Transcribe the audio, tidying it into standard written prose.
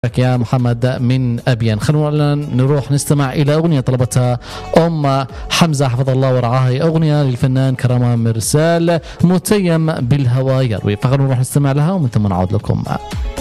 يا محمد من أبين. خلونا نروح نستمع إلى أغنية طلبتها أم حمزة حفظ الله ورعاها، هي أغنية للفنان كرامة مرسال، متيم بالهوى يروي. فخلونا نروح نستمع لها ومن ثم نعود لكم.